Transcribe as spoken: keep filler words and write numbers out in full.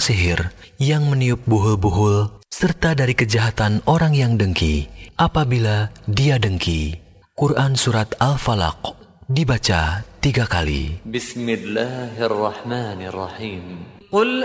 sihir yang meniup buhul-buhul, serta dari kejahatan orang yang dengki apabila dia dengki. Quran Surat Al-Falaq dibaca tiga kali. Bismillahirrahmanirrahim. Qul